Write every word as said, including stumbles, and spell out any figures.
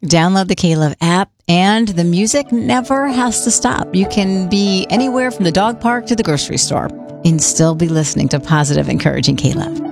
Download the K-Love app, and the music never has to stop. You can be anywhere from the dog park to the grocery store and still be listening to positive, encouraging K-Love.